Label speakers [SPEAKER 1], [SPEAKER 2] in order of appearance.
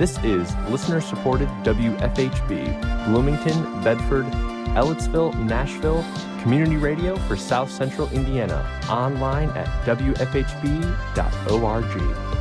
[SPEAKER 1] This is listener-supported WFHB, Bloomington, Bedford, Ellettsville, Nashville, community radio for South Central Indiana, online at wfhb.org.